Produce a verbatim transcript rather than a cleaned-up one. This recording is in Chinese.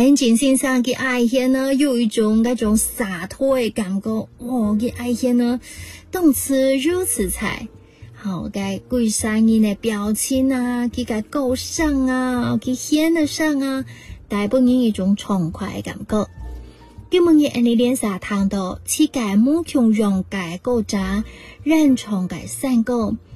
咱真先生嘅爱现呢，有一种那种洒脱的感觉。哇，嘅爱现呢，动词如此彩。好，该贵声音的表情啊，佢个够上啊，佢显得上啊，带俾人一种畅快的感觉。今日嘅你练习谈到，乞丐母穷用嘅古渣，人从嘅三个。